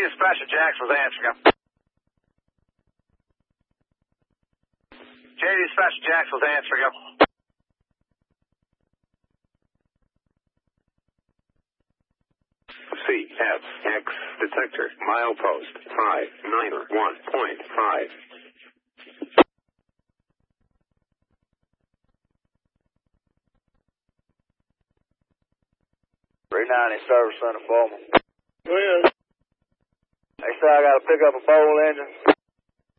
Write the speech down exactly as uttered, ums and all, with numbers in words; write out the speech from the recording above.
Dispatcher Jackson's answering him. J D Dispatcher Jackson's answering him. C F X detector milepost five nine one point five. three ninety service center, Bowman. Go ahead. They say I got to pick up a bowl engine.